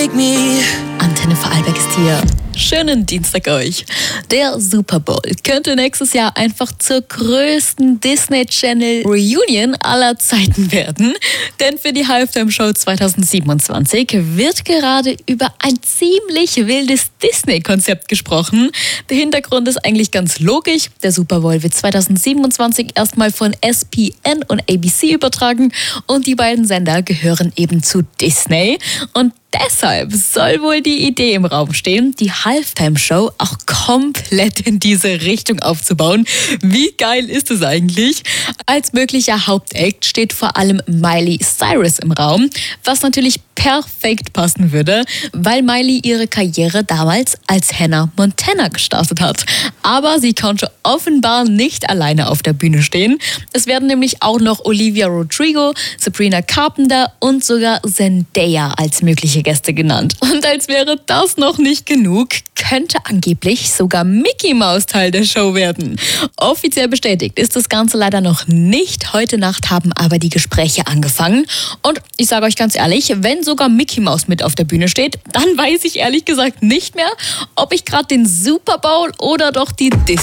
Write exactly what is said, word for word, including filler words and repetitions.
take me. Antenne Vorarlberg ist hier. Schönen Dienstag euch. Der Super Bowl könnte nächstes Jahr einfach zur größten Disney Channel Reunion aller Zeiten werden. Denn für die Halftime-Show zwanzig siebenundzwanzig wird gerade über ein ziemlich wildes Disney-Konzept gesprochen. Der Hintergrund ist eigentlich ganz logisch. Der Super Bowl wird zwanzig siebenundzwanzig erstmal von S P N und A B C übertragen und die beiden Sender gehören eben zu Disney. Und deshalb soll wohl die Idee im Raum stehen, die Halftime-Show auch komplett in diese Richtung aufzubauen. Wie geil ist es eigentlich? Als möglicher Hauptact steht vor allem Miley Cyrus im Raum, was natürlich perfekt passen würde, weil Miley ihre Karriere damals als Hannah Montana gestartet hat. Aber sie konnte offenbar nicht alleine auf der Bühne stehen. Es werden nämlich auch noch Olivia Rodrigo, Sabrina Carpenter und sogar Zendaya als mögliche Gäste genannt. Und als wäre das noch nicht genug, könnte angeblich sogar Mickey Mouse Teil der Show werden. Offiziell bestätigt ist das Ganze leider noch nicht. Heute Nacht haben aber die Gespräche angefangen. Und ich sage euch ganz ehrlich, wenn sogar Mickey Mouse mit auf der Bühne steht, dann weiß ich ehrlich gesagt nicht mehr, ob ich gerade den Super Bowl oder doch die Disney